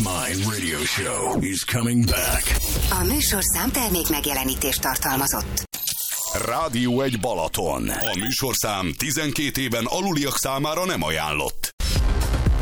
Mind Radio Show is coming back. A műsorszám termék megjelenítést tartalmazott. Rádió 1 Balaton. A műsorszám 12 éven aluliak számára nem ajánlott.